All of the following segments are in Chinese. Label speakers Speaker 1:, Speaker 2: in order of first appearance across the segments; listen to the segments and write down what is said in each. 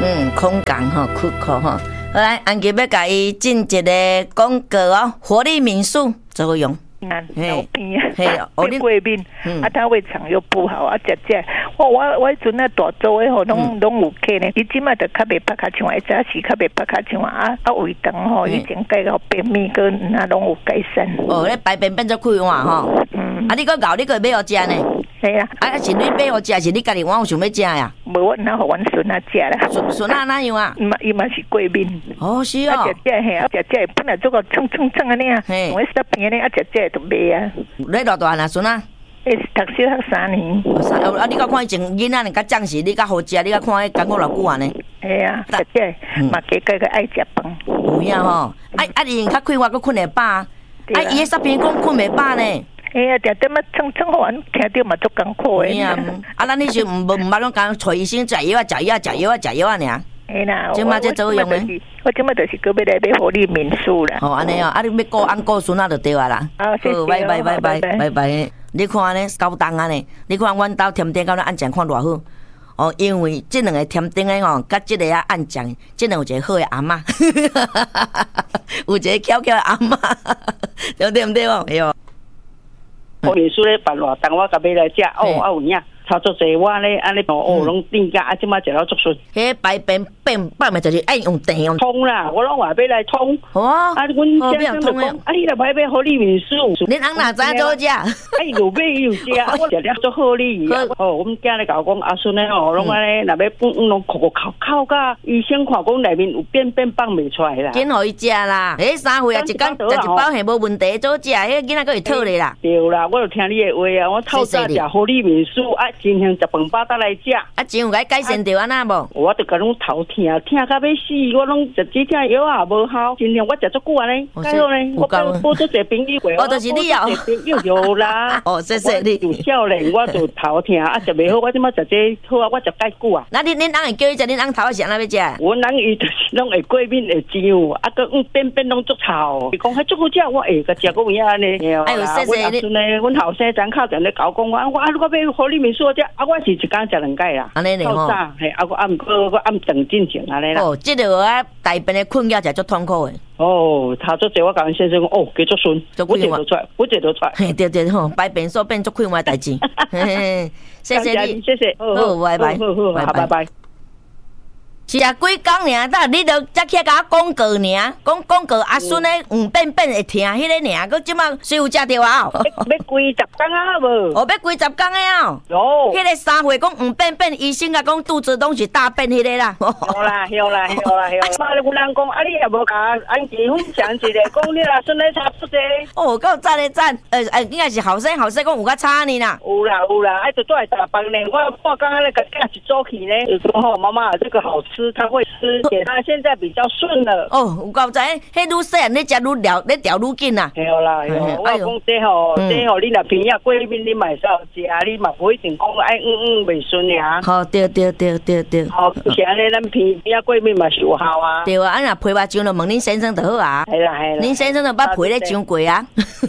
Speaker 1: 空港哈，酷酷哈。好来，安吉要甲伊进一个广告哦，活力民宿怎么用？
Speaker 2: 老边啊，变贵面，他胃肠又不好啊，食，我迄阵啊大做诶吼，拢有客呢。伊即摆就较袂拍卡像，早时较袂拍卡像啊胃肠吼，以前改到便秘个那拢有改善。
Speaker 1: 哦，你排便变做开换吼，你个咬你个要互食呢？
Speaker 2: 系啊，
Speaker 1: 是你要互食，是你家己我有想要食呀？
Speaker 2: 无，我哪互阮孙仔食啦？
Speaker 1: 孙仔哪样啊？
Speaker 2: 伊嘛是贵面。
Speaker 1: 哦，是哦。
Speaker 2: 食嘿，食本来做个蹭安尼啊，用迄十片安尼啊，食就卖啊。
Speaker 1: 你偌大啊，孙仔？
Speaker 2: 读小学3年。
Speaker 1: 你甲看以前囡仔，较壮实，你较好食，你甲看迄感觉偌久啊呢？
Speaker 2: 系啊，食嘛加个爱食饭。
Speaker 1: 有影吼，你较快活，佫困会饱啊？伊迄十片讲困袂饱呢？
Speaker 2: 哎呀，点点嘛蹭互阮听到嘛足艰苦诶。
Speaker 1: 咱你是毋捌拢讲找医生食药啊尔。
Speaker 2: 哎啦，
Speaker 1: 即马这做用诶。
Speaker 2: 我即马就是个要来买活力民宿啦。
Speaker 1: 哦，安尼哦，你要顾孙仔就对啊啦。
Speaker 2: 谢谢。
Speaker 1: 拜。你看呢，高档啊呢？你看阮兜甜点到咧按酱看偌好。哦，因为这两个甜点诶吼，甲这个啊按酱，这两有一个好诶阿嬷，有一个巧巧诶阿嬷，对不对哦？哎哟。
Speaker 3: 民宿咧办活动，我甲要来食有影。操作者我咧安尼拢定价，即马食到足顺。
Speaker 1: 迄排便摆咪就是爱用电用
Speaker 3: 通啦，我拢话要来通。
Speaker 1: 哇！
Speaker 3: 阮先生就讲，你若要活力民宿，
Speaker 1: 恁翁哪知影做食？
Speaker 3: 有买有食，我食了做好哩。我们家咧甲我讲，阿孙咧拢安尼，若要饭拢扣甲医生看讲内面有便放袂出来啦。
Speaker 1: 紧互伊食啦，迄3岁啊，一工食一包系无问题，做食，迄囡仔佫会讨咧啦。
Speaker 3: 对啦，我就听你的话啊，我透早食活力民宿今天食饭巴得来食。
Speaker 1: 真有改善着安那无？
Speaker 3: 我就甲拢头疼到要死，我拢食止疼药也无效。今天我食足久安尼，介好呢。我做一个朋友过，
Speaker 1: 我就是你哦。
Speaker 3: 有啦。
Speaker 1: 哦，谢谢你。
Speaker 3: 有少年我就头疼食袂好，我即马食这好啊，我食介久啊。
Speaker 1: 那恁翁会叫伊食，恁翁头是安那要食？
Speaker 3: 阮翁伊就是拢会过敏会酱，佮便拢足臭。伊讲迄足好食，我会甲食过有影安尼。
Speaker 1: 哎呦，谢谢你。
Speaker 3: 阮后生张靠在咧搞讲我要活力民宿食，我是一工食2摆啦。
Speaker 1: 安尼嘞吼。
Speaker 3: 我暗顿进前安尼啦。
Speaker 1: 哦，这个大便的困扰才足痛苦的。
Speaker 3: 哦，他做这我甲先生讲，哦，加足顺，不一得出来，不一得出来。
Speaker 1: 嘿，对吼，排便所变足快活代志。谢谢你，
Speaker 3: 谢谢，
Speaker 1: 好，拜拜，
Speaker 3: 好，拜拜。
Speaker 1: 是啊，几工尔，但你都才起来甲我广告尔，广告阿孙咧便会听迄个尔，佮即马谁有食着啊？
Speaker 3: 要几10工啊无？
Speaker 1: 哦，要几10工的啊？
Speaker 3: 有。
Speaker 1: 迄个3岁讲便，医生甲讲肚子拢是大便迄个啦。
Speaker 3: 有啦。妈，有人讲你也无甲安吉分享一个，讲你阿孙咧差不多。
Speaker 1: 哦，够赞的赞，应该是后生讲有较差呢啦。
Speaker 3: 有啦，就做来打饭呢。我半工咧，甲囝一早起呢，就说吼，妈妈这个好吃，他会吃，给他现在比较顺了。
Speaker 1: 哦，有够知，迄愈细汉你食愈了，你调愈紧啦。
Speaker 3: 有啦，我讲这吼，你若平日过面你嘛会少食，你嘛不一定讲爱袂顺呀。
Speaker 1: 好，对。
Speaker 3: 好，是安尼，咱平日过面嘛是有效啊。
Speaker 1: 对啊，若皮肉酱就问恁先生就好啊。
Speaker 3: 系啦。
Speaker 1: 恁先生就捌皮咧酱过啊。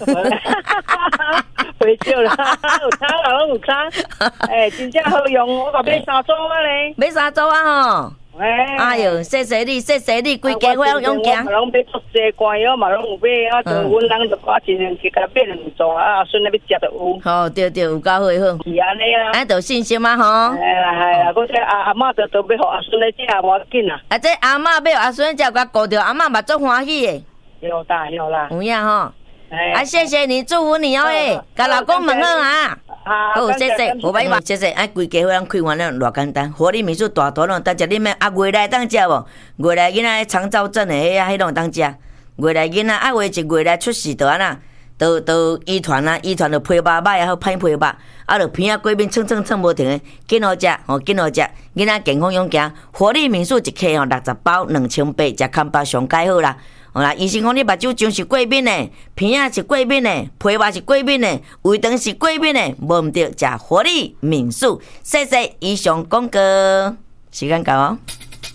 Speaker 3: 会少啦，有差啦，拢有差。真正好用，我甲买3组啊咧。
Speaker 1: 买3组啊吼。哎呦，谢谢你，规家伙用行。
Speaker 3: 嘛拢买足济罐药嘛拢有买，就阮人就我一年去甲买2组啊，孙那要食就有。
Speaker 1: 好，对，有够好。是
Speaker 3: 安尼啊。
Speaker 1: 就信心嘛吼。
Speaker 3: 系啦，我这阿嬷就要互阿孙来食，无要紧啦。
Speaker 1: 这阿嬷要阿孙食，甲顾着阿嬷嘛足欢喜的。
Speaker 3: 有啦。
Speaker 1: 有影吼。谢谢你，祝福你哦甲老公问好啊。好，谢谢，无歹嘛，谢谢。规家伙人开完了，偌简单。活力民宿大咯，但食你们月来当食无？月来囡仔肠燥症的迄拢当食。月来囡仔话一月来出事就安那，都遗传就皮肉歹啊，好歹皮肉，就鼻仔过敏蹭无停的，紧好食，囡仔健康勇行。活力民宿一客60包2800，食康巴上介好啦。好啦，医生讲你目睭肿是过敏的，鼻仔是过敏的，皮肉是过敏的，胃肠是过敏的，无毋对，食活力民宿。谢谢以上广告，时间到哦。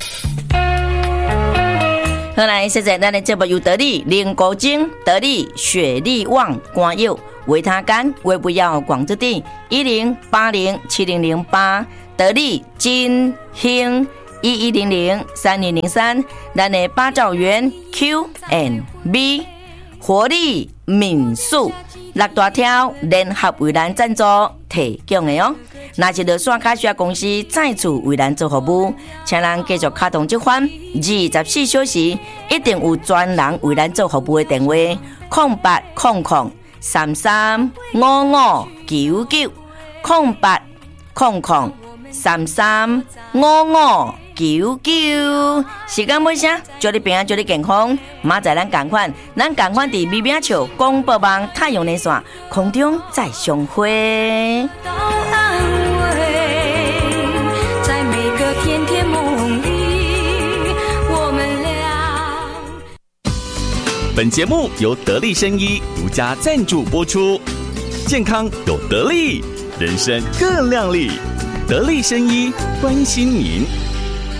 Speaker 1: 好来，谢谢咱的节目由得力灵骨精、得力雪力旺、肝药、维他甘、胃不药广之地10807008，得力金兴 11003203，咱的八兆元 Q&B 活力民宿6大条联合为咱赞助提供的哦。若是落线卡需要公司再次为咱做服务，请咱继续卡通这款24小时一定有专人为咱做服务的电话：0800335599 0800335599。时间尾声，祝你平安，祝你健康。明仔咱同款伫美美笑广播网太阳连线空中再相会。
Speaker 4: 本节目由得力生医独家赞助播出，健康有得力，人生更亮丽。得力生医关心您。